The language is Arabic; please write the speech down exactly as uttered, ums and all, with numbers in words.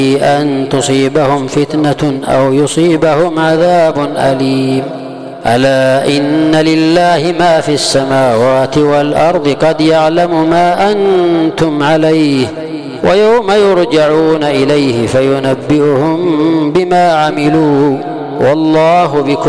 أن تصيبهم فتنة أو يصيبهم عذاب أليم. ألا إن لله ما في السماوات والأرض قد يعلم ما أنتم عليه ويوم يرجعون إليه فينبئهم بما عملوا والله بكل